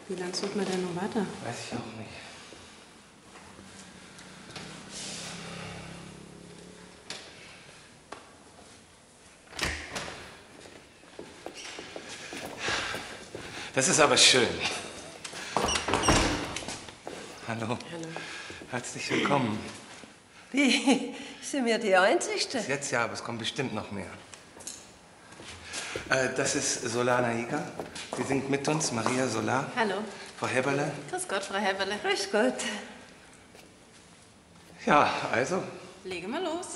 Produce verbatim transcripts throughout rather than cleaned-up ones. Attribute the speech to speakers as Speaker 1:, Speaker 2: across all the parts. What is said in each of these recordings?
Speaker 1: Wie lange sucht man denn noch weiter?
Speaker 2: Weiß ich auch nicht. Das ist aber schön. Hallo.
Speaker 1: Hallo.
Speaker 2: Herzlich willkommen.
Speaker 3: Wie? Sind wir die Einzigste?
Speaker 2: Bis jetzt ja, aber es kommen bestimmt noch mehr. Äh, das ist Solana Iga. Sie singt mit uns, Maria Solar.
Speaker 1: Hallo.
Speaker 2: Frau Heberle.
Speaker 1: Grüß Gott, Frau Heberle.
Speaker 3: Grüß Gott.
Speaker 2: Ja, also.
Speaker 1: Legen wir los.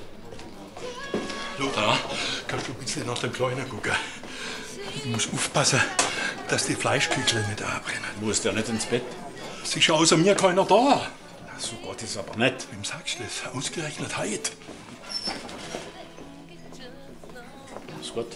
Speaker 4: Lothar, kannst du ein bisschen nach dem Kleinen gucken? Ich muss aufpassen, dass die Fleischküchle nicht anbrennen.
Speaker 5: Muss der nicht ins Bett?
Speaker 4: Es ist außer mir keiner da.
Speaker 5: Ach so Gott, ist aber nett.
Speaker 4: Wem sagst du das? Ausgerechnet heute.
Speaker 5: Ist gut.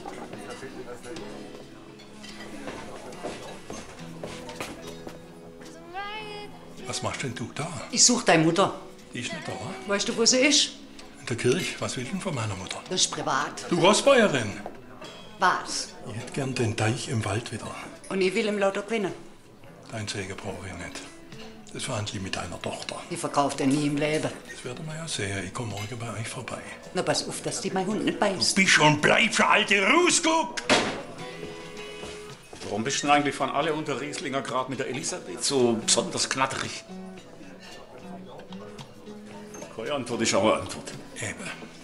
Speaker 4: Was machst denn du da?
Speaker 6: Ich suche deine Mutter.
Speaker 4: Die ist nicht da.
Speaker 6: Weißt du, wo sie ist?
Speaker 4: In der Kirche. Was will denn von meiner Mutter?
Speaker 6: Das ist privat.
Speaker 4: Du Rossbäuerin.
Speaker 6: Was?
Speaker 4: Ich hätte gern den Teich im Wald wieder.
Speaker 6: Und ich will im Lotto gewinnen.
Speaker 4: Dein Segen brauche ich nicht. Das verhandle ich mit deiner Tochter.
Speaker 6: Ich verkaufe den nie im Leben.
Speaker 4: Das werden wir ja sehen. Ich komme morgen bei euch vorbei.
Speaker 6: Na, pass auf, dass die mein Hund nicht beißt.
Speaker 4: Bist und bleibst eine alte Rußguck!
Speaker 5: Warum bist du denn eigentlich von alle unter Rieslinger gerade mit der Elisabeth so besonders knatterig? Keine Antwort ist auch eine Antwort.
Speaker 4: Eben.